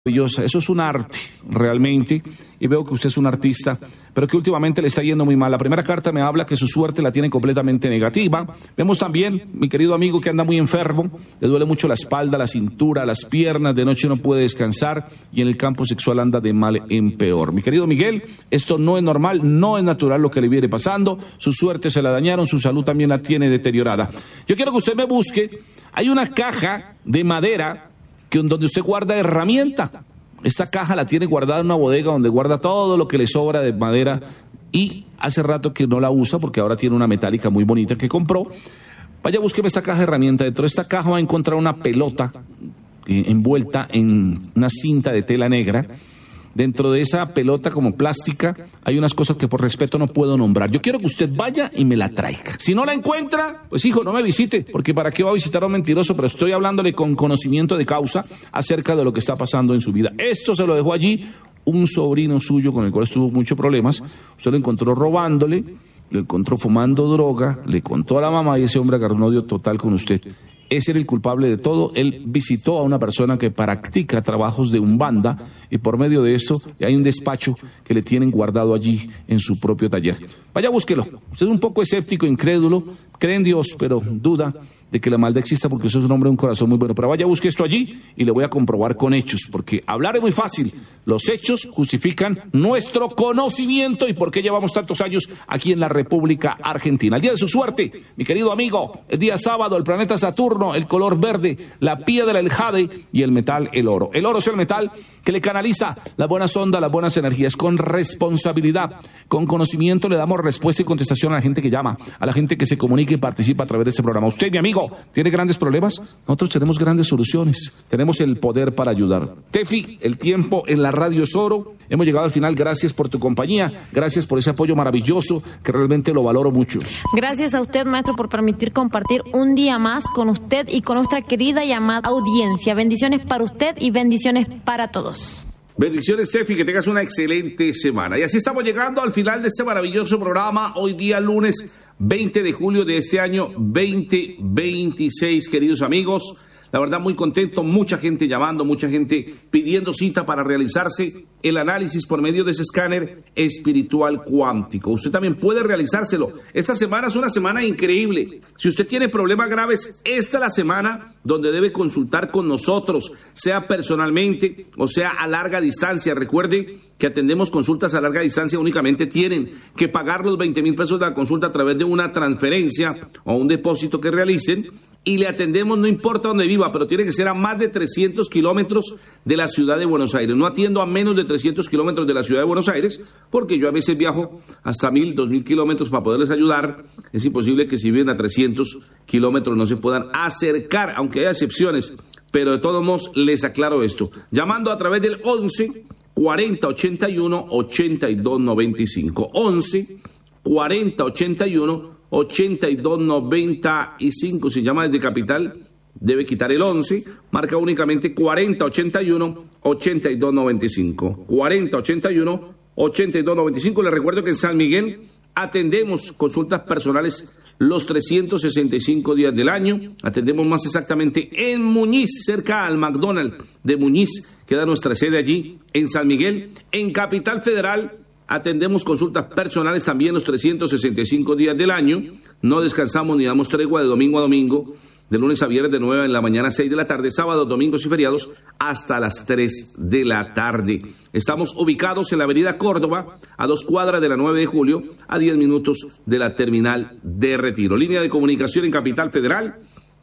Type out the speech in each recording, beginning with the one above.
maravillosa. Eso es un arte, realmente, y veo que usted es un artista, pero que últimamente le está yendo muy mal. La primera carta me habla que su suerte la tiene completamente negativa. Vemos también, mi querido amigo, que anda muy enfermo, le duele mucho la espalda, la cintura, las piernas, de noche no puede descansar y en el campo sexual anda de mal en peor. Mi querido Miguel, esto no es normal, no es natural lo que le viene pasando, su suerte se la dañaron, su salud también la tiene deteriorada. Yo quiero que usted me busque, hay una caja de madera donde usted guarda herramienta. Esta caja la tiene guardada en una bodega donde guarda todo lo que le sobra de madera y hace rato que no la usa porque ahora tiene una metálica muy bonita que compró. Vaya, búsqueme esta caja de herramienta. Dentro de esta caja va a encontrar una pelota envuelta en una cinta de tela negra. Dentro de esa pelota como plástica hay unas cosas que por respeto no puedo nombrar. Yo quiero que usted vaya y me la traiga. Si no la encuentra, pues hijo, no me visite, porque ¿para qué va a visitar a un mentiroso? Pero estoy hablándole con conocimiento de causa acerca de lo que está pasando en su vida. Esto se lo dejó allí un sobrino suyo con el cual tuvo muchos problemas. Usted lo encontró robándole, lo encontró fumando droga, le contó a la mamá y ese hombre agarró un odio total con usted. Ese era el culpable de todo. Él visitó a una persona que practica trabajos de umbanda y por medio de eso hay un despacho que le tienen guardado allí en su propio taller. Vaya, búsquelo. Usted es un poco escéptico, incrédulo, cree en Dios, pero duda de que la maldad exista porque usted es un hombre de un corazón muy bueno. Pero vaya, busque esto allí y le voy a comprobar con hechos, porque hablar es muy fácil. Los hechos justifican nuestro conocimiento y por qué llevamos tantos años aquí en la República Argentina. El día de su suerte, mi querido amigo, el día sábado, el planeta Saturno, el color verde, la piedra, el jade y el metal, el oro. El oro es el metal que le canaliza las buenas ondas, las buenas energías. Con responsabilidad, con conocimiento le damos respuesta y contestación a la gente que llama, a la gente que se comunica y participa a través de este programa. Usted, mi amigo, ¿tiene grandes problemas? Nosotros tenemos grandes soluciones. Tenemos el poder para ayudar. Tefi, el tiempo en la radio es oro. Hemos llegado al final. Gracias por tu compañía. Gracias por ese apoyo maravilloso que realmente lo valoro mucho. Gracias a usted, maestro, por permitir compartir un día más con usted y con nuestra querida y amada audiencia. Bendiciones para usted y bendiciones para todos. Bendiciones, Tefi, que tengas una excelente semana. Y así estamos llegando al final de este maravilloso programa. Hoy día lunes 20 de julio de este año 2026, queridos amigos. La verdad, muy contento, mucha gente llamando, mucha gente pidiendo cita para realizarse el análisis por medio de ese escáner espiritual cuántico. Usted también puede realizárselo. Esta semana es una semana increíble. Si usted tiene problemas graves, esta es la semana donde debe consultar con nosotros, sea personalmente o sea a larga distancia. Recuerde que atendemos consultas a larga distancia, únicamente tienen que pagar los 20,000 pesos de la consulta a través de una transferencia o un depósito que realicen. Y le atendemos no importa dónde viva, pero tiene que ser a más de 300 kilómetros de la ciudad de Buenos Aires. No atiendo a menos de 300 kilómetros de la ciudad de Buenos Aires, porque yo a veces viajo hasta 1,000, 2,000 kilómetros para poderles ayudar. Es imposible que si viven a 300 kilómetros no se puedan acercar, aunque haya excepciones. Pero de todos modos les aclaro esto. Llamando a través del 11 40 81 82 95. 11 40 81 8295. Si llama desde Capital, debe quitar el 11, marca únicamente 4081 8295. 4081 8295. Les recuerdo que en San Miguel atendemos consultas personales los 365 días del año. Atendemos más exactamente en Muñiz, cerca al McDonald's de Muñiz, queda nuestra sede allí en San Miguel. En Capital Federal atendemos consultas personales también los 365 días del año. No descansamos ni damos tregua de domingo a domingo, de lunes a viernes de 9 de la mañana a 6 de la tarde, sábados, domingos y feriados hasta las 3 de la tarde. Estamos ubicados en la avenida Córdoba, a 2 cuadras de la 9 de julio, a 10 minutos de la terminal de Retiro. Línea de comunicación en Capital Federal,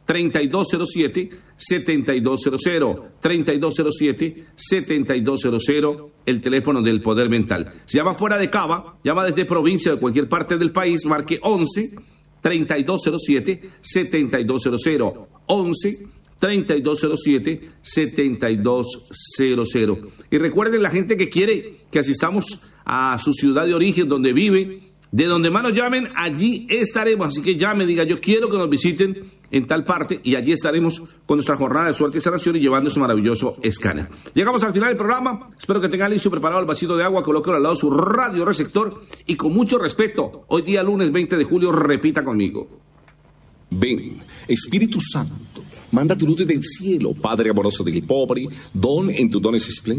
3207-7200, 3207-7200, el teléfono del Poder Mental. Si llama fuera de Cava, llama desde provincia de cualquier parte del país, marque 11-3207-7200, 11-3207-7200. Y recuerden, la gente que quiere que asistamos a su ciudad de origen, donde vive, de donde más nos llamen, allí estaremos. Así que llame, diga, yo quiero que nos visiten en tal parte, y allí estaremos con nuestra jornada de suerte y sanación y llevando ese maravilloso escáner. Llegamos al final del programa. Espero que tengan listo y preparado el vasito de agua, colóquelo al lado de su radio receptor y con mucho respeto, hoy día lunes 20 de julio, repita conmigo. Ven, Espíritu Santo, Manda tu luz del cielo, Padre amoroso del pobre, don en tus dones espléndidos.